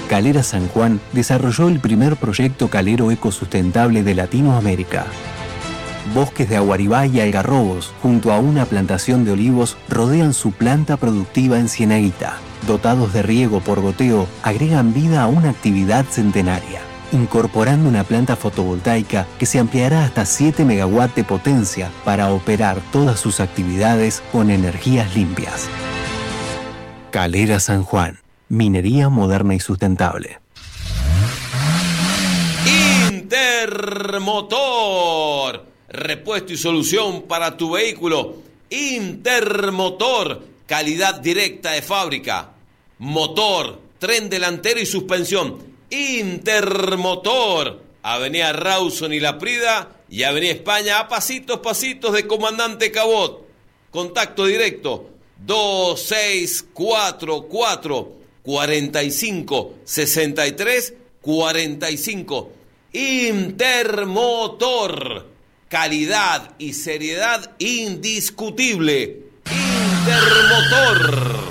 Calera San Juan desarrolló el primer proyecto calero ecosustentable de Latinoamérica. Bosques de aguaribá y algarrobos, junto a una plantación de olivos, rodean su planta productiva en Cieneguita. Dotados de riego por goteo, agregan vida a una actividad centenaria, incorporando una planta fotovoltaica que se ampliará hasta 7 megawatts de potencia para operar todas sus actividades con energías limpias. Calera San Juan. Minería moderna y sustentable. Intermotor. Repuesto y solución para tu vehículo. Intermotor. Calidad directa de fábrica. Motor, tren delantero y suspensión. Intermotor. Avenida Rawson y La Prida y Avenida España a pasitos de Comandante Cabot. Contacto directo 2644 45 63 45. Intermotor. Calidad y seriedad indiscutible. Intermotor.